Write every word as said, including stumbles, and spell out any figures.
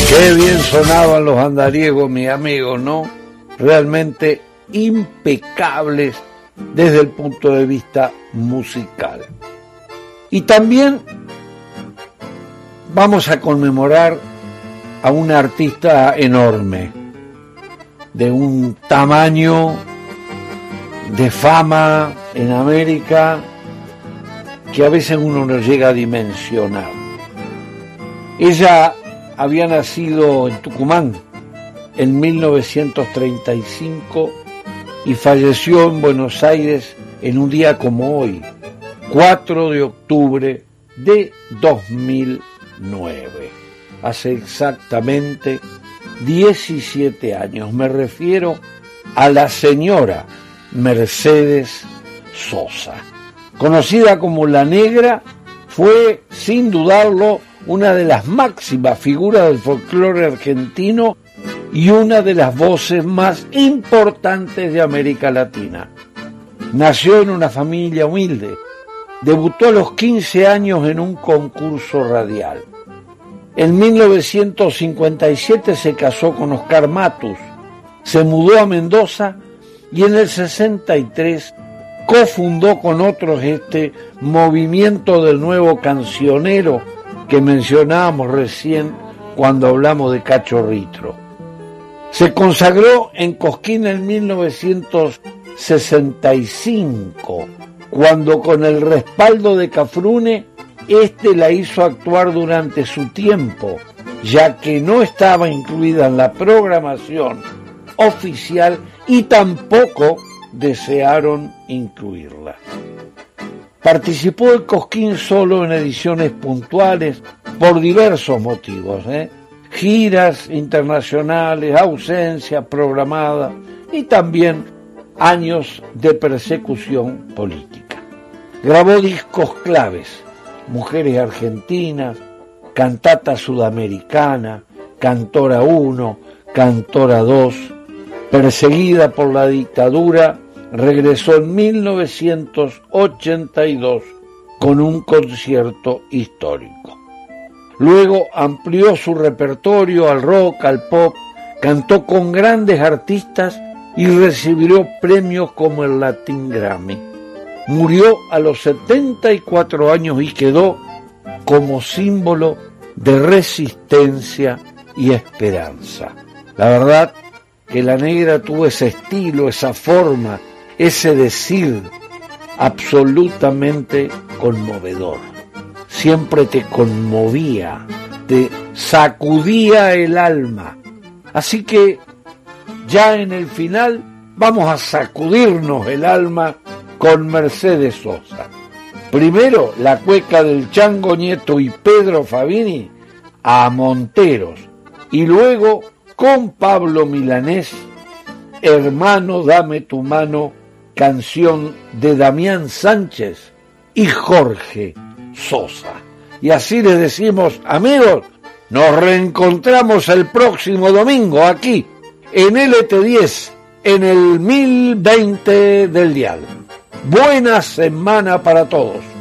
Qué bien sonaban los andariegos, mis amigos, ¿no? Realmente impecables desde el punto de vista musical. Y también vamos a conmemorar a una artista enorme, de un tamaño de fama en América que a veces uno no llega a dimensionar. Ella había nacido en Tucumán en mil novecientos treinta y cinco y falleció en Buenos Aires en un día como hoy, cuatro de octubre de dos mil nueve. Hace exactamente diecisiete años. Me refiero a la señora Mercedes Sosa. Conocida como La Negra, fue, sin dudarlo, una de las máximas figuras del folclore argentino y una de las voces más importantes de América Latina. Nació en una familia humilde. Debutó a los quince años en un concurso radial. En mil novecientos cincuenta y siete se casó con Oscar Matus, se mudó a Mendoza y en el sesenta y tres cofundó con otros este movimiento del nuevo cancionero que mencionábamos recién cuando hablamos de Cacho Ritro. Se consagró en Cosquín en mil novecientos sesenta y cinco, cuando con el respaldo de Cafrune, este la hizo actuar durante su tiempo, ya que no estaba incluida en la programación oficial y tampoco desearon incluirla. Participó el Cosquín solo en ediciones puntuales por diversos motivos, ¿eh? giras internacionales, ausencia programada y también años de persecución política. Grabó discos claves: Mujeres Argentinas, Cantata Sudamericana, Cantora uno, Cantora dos. Perseguida por la dictadura, regresó en mil novecientos ochenta y dos con un concierto histórico. Luego amplió su repertorio al rock, al pop, cantó con grandes artistas y recibió premios como el Latin Grammy. Murió a los setenta y cuatro años y quedó como símbolo de resistencia y esperanza. La verdad que La Negra tuvo ese estilo, esa forma, ese decir absolutamente conmovedor. Siempre te conmovía, te sacudía el alma. Así que ya en el final vamos a sacudirnos el alma con Mercedes Sosa. Primero la cueca del Chango Nieto y Pedro Fabini a Monteros, y luego con Pablo Milanés, Hermano dame tu mano, canción de Damián Sánchez y Jorge Sosa. Y así les decimos, amigos, nos reencontramos el próximo domingo aquí en L T diez, en el mil veinte del dial. Buena semana para todos.